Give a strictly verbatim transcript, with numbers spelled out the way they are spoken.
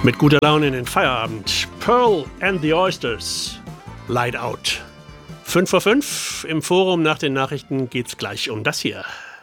Mit guter Laune in den Feierabend. Pearl and the Oysters. Light Out. fünf vor fünf im Forum nach den Nachrichten geht's gleich um das hier.